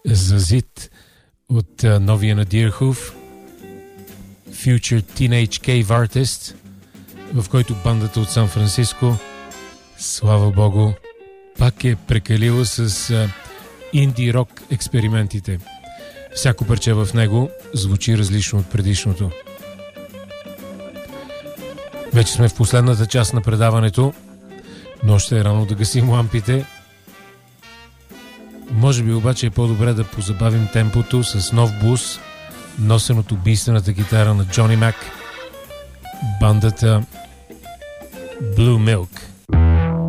за зит от новия на Deerhoof, Future Teenage Cave Artist, в който бандата от Сан Франциско, слава богу, пак е прекалила с инди-рок експериментите. Всяко парче в него звучи различно от предишното. Вече сме в последната част на предаването, но още е рано да гасим лампите. Може би обаче е по-добре да позабавим темпото с нов блуз, носен от убийствената гитара на Джони Мак, бандата Blue Milk.